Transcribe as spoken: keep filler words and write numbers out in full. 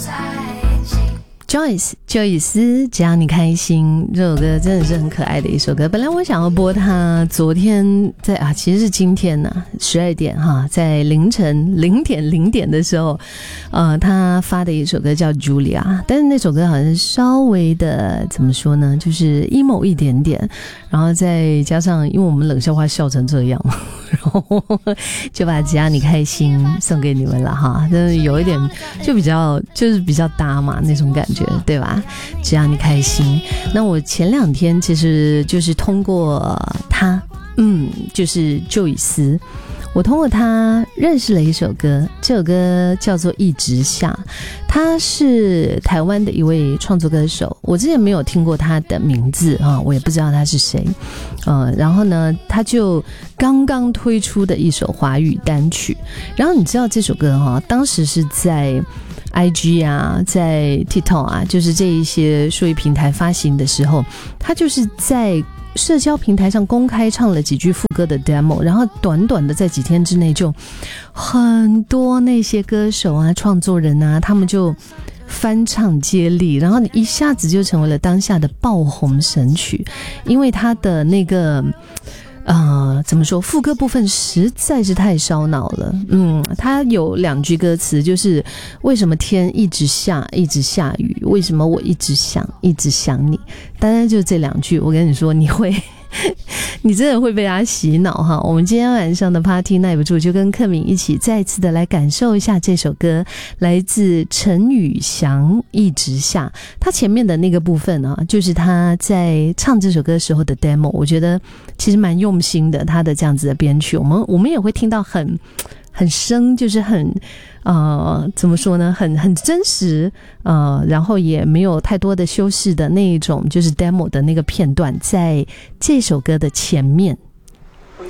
Joyce 就以斯，只要你开心，这首歌真的是很可爱的一首歌。本来我想要播它，昨天在啊，其实是今天呢、啊，十二点哈，在凌晨零点零点的时候，呃，他发的一首歌叫 Julia， 但是那首歌好像稍微的怎么说呢，就是 emo 一点点，然后再加上因为我们冷笑话笑成这样，然后就把只要你开心送给你们了哈，但是有一点就比较就是比较搭嘛那种感觉。对吧？只要你开心。那我前两天其实就是通过他，嗯，就是就以斯，我通过他认识了一首歌，这首歌叫做《一直下》，他是台湾的一位创作歌手，我之前没有听过他的名字啊，我也不知道他是谁，呃，然后呢，他就刚刚推出的一首华语单曲，然后你知道这首歌哈、啊，当时是在I G 啊，在 TikTok 啊，就是这一些数位平台发行的时候，他就是在社交平台上公开唱了几句副歌的 demo， 然后短短的在几天之内就很多那些歌手啊、创作人啊，他们就翻唱接力，然后一下子就成为了当下的爆红神曲，因为他的那个呃，怎么说？副歌部分实在是太烧脑了。嗯，它有两句歌词，就是为什么天一直下，一直下雨？为什么我一直想，一直想你？当然就这两句，我跟你说，你会。你真的会被他洗脑哈！我们今天晚上的 Party 耐不住，就跟克敏一起再次的来感受一下这首歌，来自陈宇翔《一直下》。他前面的那个部分啊，就是他在唱这首歌时候的 demo， 我觉得其实蛮用心的，他的这样子的编曲，我们我们也会听到很很生，就是很呃怎么说呢，很很真实，呃，然后也没有太多的修饰的那一种，就是 demo 的那个片段，在这首歌的前面。